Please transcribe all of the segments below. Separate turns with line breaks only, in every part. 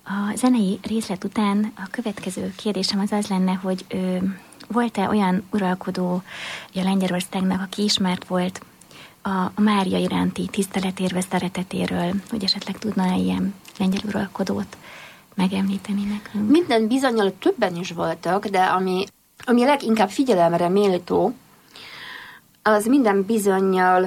A zenei részlet után a következő kérdésem az lenne, hogy volt-e olyan uralkodó a Lengyelországnak, aki ismert volt a Mária iránti tiszteletéről, szeretetéről, hogy esetleg tudna ilyen lengyel uralkodót megemlíteni nekünk?
Minden bizonnyal többen is voltak, de ami leginkább figyelemre méltó, az minden bizonnyal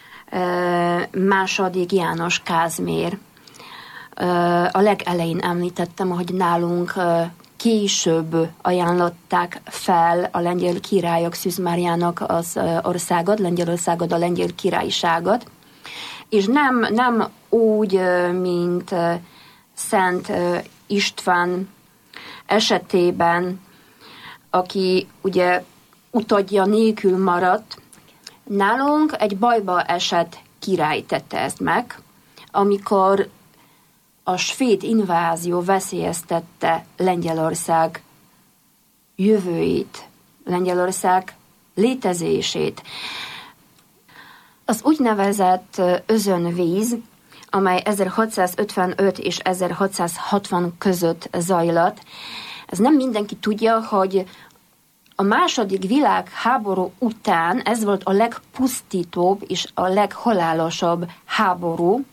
második János Kázmér. A legelején említettem, hogy nálunk később ajánlották fel a lengyel királyok Szűz Máriának az országot, Lengyelországot, a lengyel királyságot, és nem úgy, mint Szent István esetében, aki ugye utódja nélkül maradt. Nálunk egy bajba esett király tette ezt meg, amikor a svéd invázió veszélyeztette Lengyelország jövőjét, Lengyelország létezését. Az úgynevezett özönvíz, amely 1655 és 1660 között zajlott, ez nem mindenki tudja, hogy a második világháború után ez volt a legpusztítóbb és a leghalálosabb háború,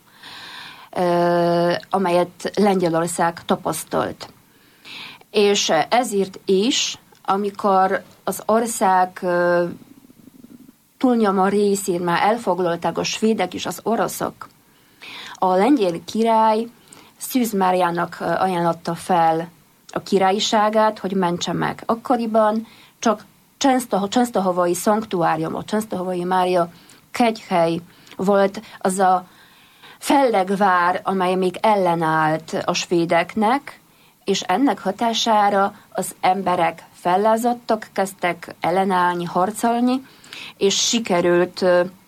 amelyet Lengyelország tapasztalt. És ezért is, amikor az ország túlnyomó részét már elfoglalták a svédek és az oroszok, a lengyel király Szűz Máriának ajánlotta fel a királyságát, hogy mentse meg. Akkoriban csak Csensztahovai szanktuárium, a Csensztahovai Mária kegyhely volt az a fellegvár, amely még ellenállt a svédeknek, és ennek hatására az emberek fellázadtak, kezdtek ellenállni, harcolni, és sikerült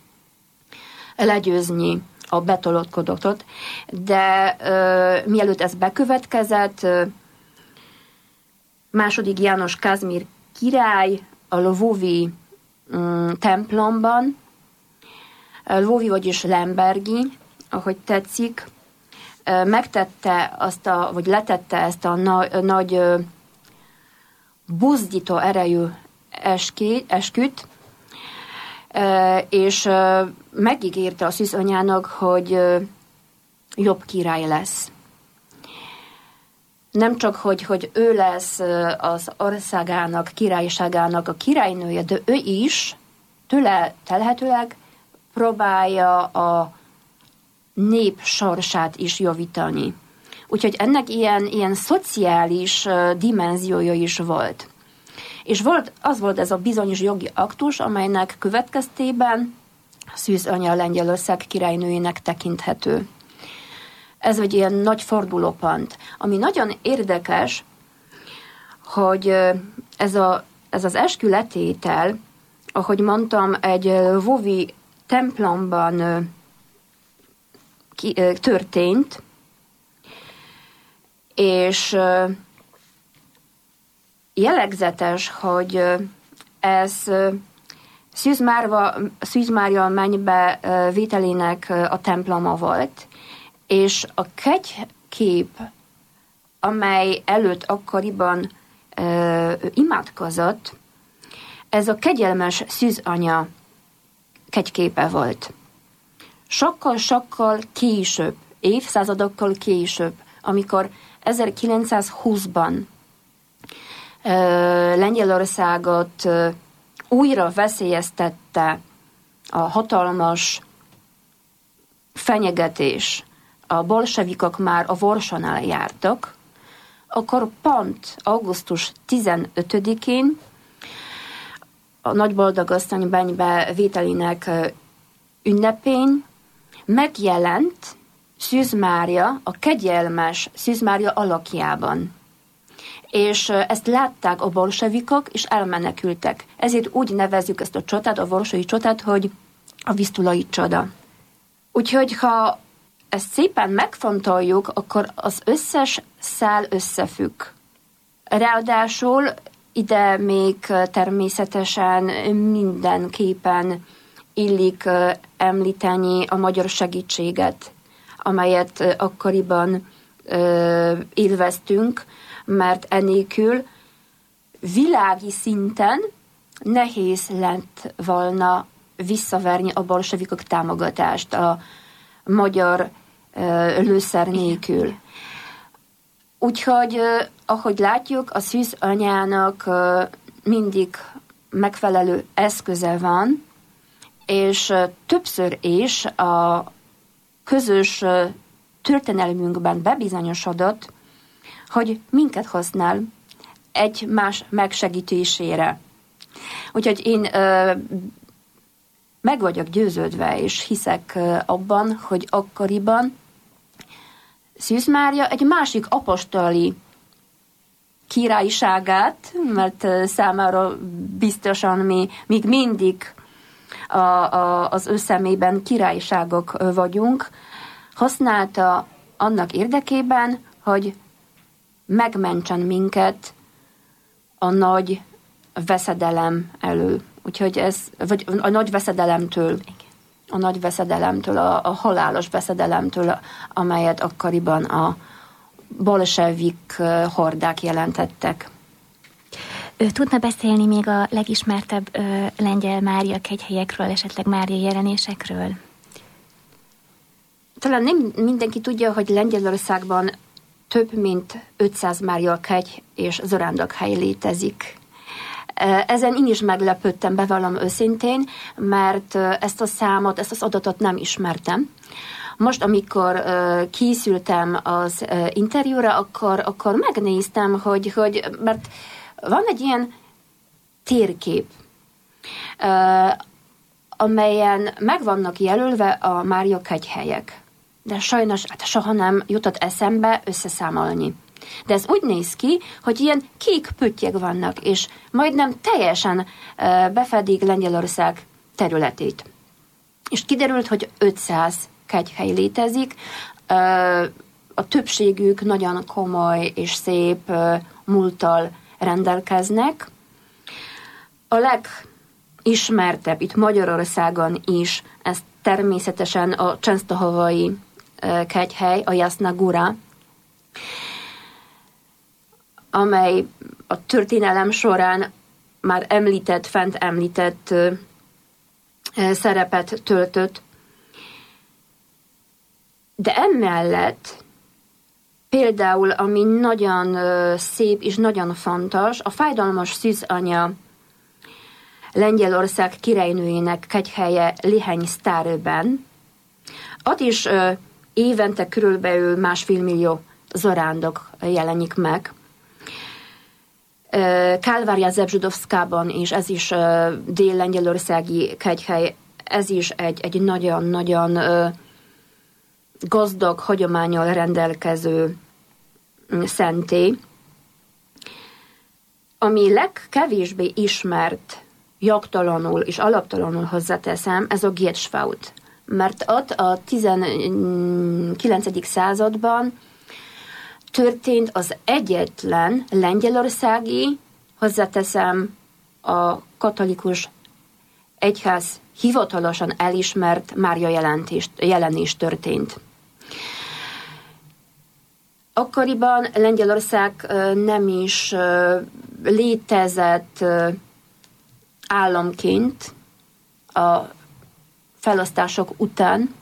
legyőzni a betolódkodókat. De mielőtt ez bekövetkezett, második János Kázmér király a Lvovi templomban, Lvovi, vagyis Lembergi, ahogy tetszik, letette ezt a nagy buzdító erejű esküt, és megígérte a Szűz anyának, hogy jobb király lesz. Nem csak, hogy ő lesz az országának, királyságának a királynője, de ő is tőle telhetőleg próbálja a nép sorsát is javítani. Úgyhogy ennek ilyen szociális dimenziója is volt. És az volt ez a bizonyos jogi aktus, amelynek következtében Szűz anya Lengyelország királynőjének tekinthető. Ez egy ilyen nagy fordulópont. Ami nagyon érdekes, hogy ez az eskületétel, ahogy mondtam, egy lvovi templomban történt, és jellegzetes, hogy ez Szűz Mária mennybe vételének a temploma volt, és a kegykép, amely előtt akkoriban imádkozott, ez a kegyelmes Szűz anya kegyképe volt. Sokkal később, évszázadokkal később, amikor 1920-ban Lengyelországot újra veszélyeztette a hatalmas fenyegetés, a bolsevikok már a Vorsonál jártak, akkor pont augusztus 15-én a Nagyboldogasszony mennybe vételének ünnepén megjelent Szűz Mária a kegyelmes Szűz Mária alakjában. És ezt látták a bolsevikok, és elmenekültek. Ezért úgy nevezzük ezt a csatát, a Varsói csatát, hogy a Visztulai csoda. Úgyhogy ha ezt szépen megfontoljuk, akkor az összes szál összefügg. Ráadásul ide még természetesen mindenképpen illik említeni a magyar segítséget, amelyet akkoriban élveztünk, mert enélkül világi szinten nehéz lett volna visszaverni a bolsevikok támogatást a magyar lőszer nélkül. Úgyhogy, ahogy látjuk, a szűz anyának mindig megfelelő eszköze van, és többször is a közös történelmünkben bebizonyosodott, hogy minket használ egymás megsegítésére. Úgyhogy én meg vagyok győződve, és hiszek abban, hogy akkoriban Szűz Mária egy másik apostoli királyságát, mert számára biztosan mi még mindig az ő szemében királyságok vagyunk, használta annak érdekében, hogy megmentsen minket a nagy veszedelem elől. Úgyhogy vagy a nagy veszedelemtől. A nagy veszedelemtől, a halálos veszedelemtől, amelyet akkoriban a bolsevik hordák jelentettek.
Tudna beszélni még a legismertebb lengyel Mária kegyhelyekről, esetleg Mária jelenésekről?
Talán nem mindenki tudja, hogy Lengyelországban több mint 500 Mária kegy és zarándokhely létezik. Ezen én is meglepődtem, bevallom őszintén, mert ezt a számot, ezt az adatot nem ismertem. Most, amikor készültem az interjúra, akkor megnéztem, hogy mert van egy ilyen térkép, amelyen meg vannak jelölve a Mária kegyhelyek. De sajnos soha nem jutott eszembe összeszámolni. De ez úgy néz ki, hogy ilyen kék pöttyek vannak, és majdnem teljesen befedik Lengyelország területét. És kiderült, hogy 500 kegyhely létezik, a többségük nagyon komoly és szép múlttal rendelkeznek. A legismertebb itt Magyarországon is, ez természetesen a Csensztohovai kegyhely, a Jasna Góra, amely a történelem során már fent említett szerepet töltött. De emellett például, ami nagyon szép és nagyon fontos, a fájdalmas szűzanya Lengyelország királynőjének kegyhelye Liheny-Sztárőben. Ott is évente körülbelül 1,5 millió zarándok jelenik meg. Kalvária Zebzsudovszkában is, ez is dél-lengyelországi kegyhely, ez is egy nagyon-nagyon gazdag hagyománnyal rendelkező szentély. Ami legkevésbé ismert, jogtalanul és alaptalanul hozzáteszem, ez a Gierschwald. Mert ott a 19. században történt az egyetlen lengyelországi, hozzáteszem, a katolikus egyház hivatalosan elismert Mária jelenés történt. Akkoriban Lengyelország nem is létezett államként a felosztások után,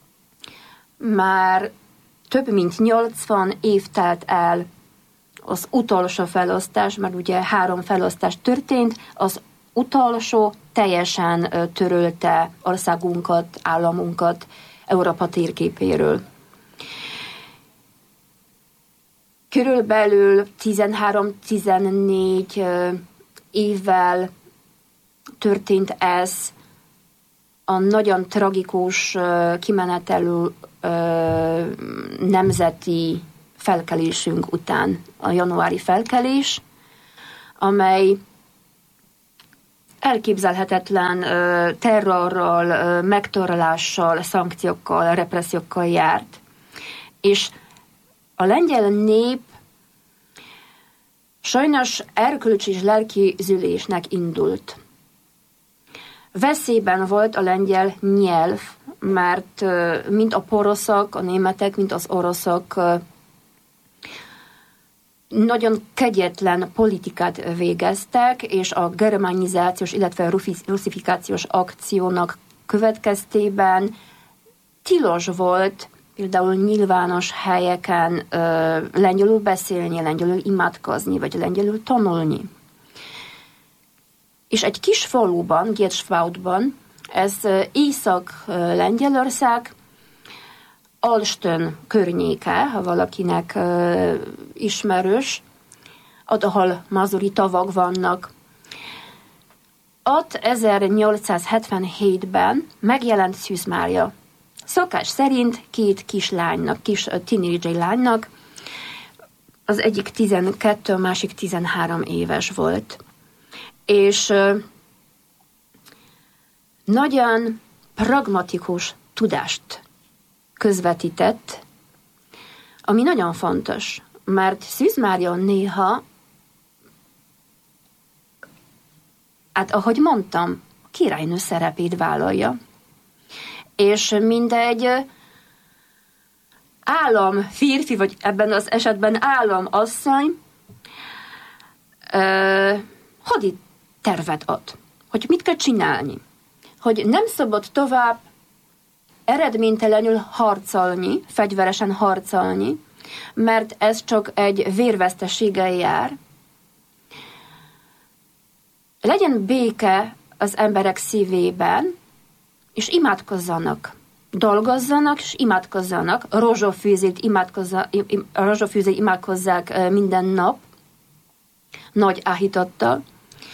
már több mint 80 év telt el az utolsó felosztás, mert ugye 3 felosztás történt, az utolsó teljesen törölte országunkat, államunkat Európa térképéről. Körülbelül 13-14 évvel történt ez a nagyon tragikus kimenetelő nemzeti felkelésünk után, a januári felkelés, amely elképzelhetetlen terrorral, megtorlással, szankciókkal, repressziókkal járt. És a lengyel nép sajnos erkölcsi és lelki zülésnek indult. Veszélyben volt a lengyel nyelv, mert mind a poroszok, a németek, mind az oroszok nagyon kegyetlen politikát végeztek, és a germanizációs, illetve russzifikációs akciónak következtében tilos volt például nyilvános helyeken lengyelül beszélni, lengyelül imádkozni, vagy lengyelül tanulni. És egy kis faluban, Giersvaudban, ez Észak-Lengyelország, Alstön környéke, ha valakinek ismerős, ott, ahol mazuri tavak vannak. Ott 1877-ben megjelent Szűz Mária. Szokás szerint 2 kislánynak, kis tínédzser lánynak, az egyik 12, a másik 13 éves volt. És nagyon pragmatikus tudást közvetített, ami nagyon fontos, mert Szűz Mária néha, hát ahogy mondtam, királynő szerepét vállalja. És mindegy államférfi, vagy ebben az esetben államasszony hadi tervet ad, hogy mit kell csinálni. Hogy nem szabad tovább eredménytelenül harcolni, fegyveresen harcolni, mert ez csak egy vérveszteséggel jár. Legyen béke az emberek szívében, és imádkozzanak. Dolgozzanak, és imádkozzanak. Rózsafűzét imádkozzák minden nap, nagy áhítattal.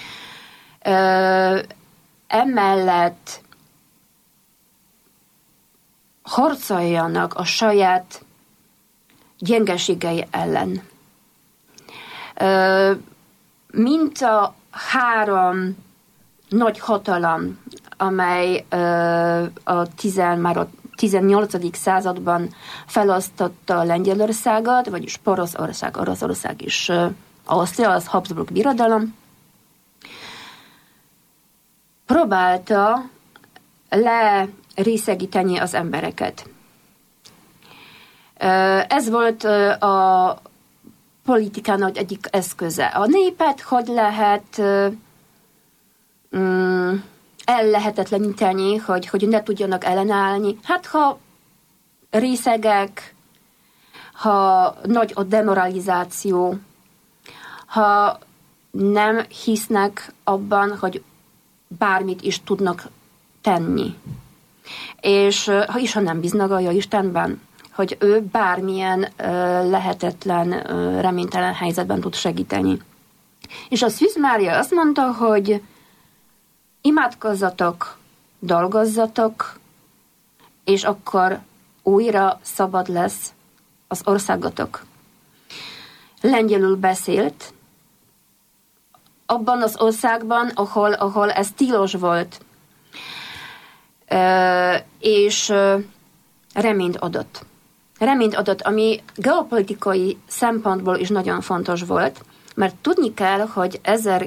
Emellett harcoljanak a saját gyengeségei ellen. Mint a 3 nagy hatalom, amely már a 18. században felosztotta Lengyelországot, vagyis Oroszország és Ausztria, az Habsburg birodalom, próbálta lerészegíteni az embereket. Ez volt a politikának egyik eszköze. A népet hogy lehet ellehetetleníteni, hogy ne tudjanak ellenállni. Hát ha részegek, ha nagy a demoralizáció, ha nem hisznek abban, hogy bármit is tudnak tenni. És ha nem bíznak a Istenben, hogy ő bármilyen lehetetlen, reménytelen helyzetben tud segíteni. És a Szűz Mária azt mondta, hogy imádkozzatok, dolgozzatok, és akkor újra szabad lesz az országotok. Lengyelül beszélt, abban az országban, ahol ez tilos volt, és reményt adott. Reményt adott, ami geopolitikai szempontból is nagyon fontos volt, mert tudni kell, hogy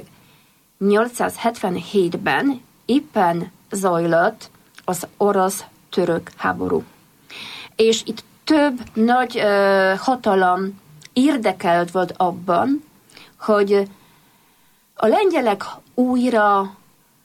1877-ben éppen zajlott az orosz-török háború. És itt több nagy hatalom érdekelt volt abban, hogy a lengyelek újra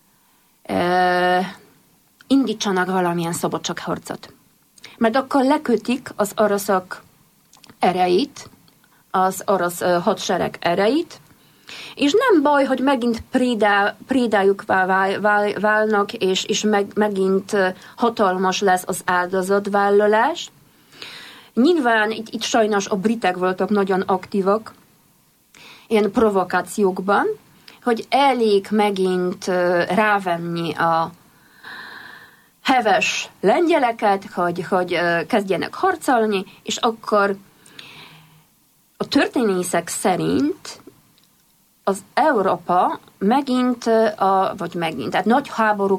indítsanak valamilyen szabadságharcot. Mert akkor lekötik az oroszok erejét, az orosz hadsereg erejét, és nem baj, hogy megint prédájuk válnak, és megint hatalmas lesz az áldozatvállalás. Nyilván itt sajnos a britek voltak nagyon aktívak ilyen provokációkban, hogy elég megint rávenni a heves lengyeleket, hogy kezdjenek harcolni, és akkor a történészek szerint az Európa megint, tehát nagy háború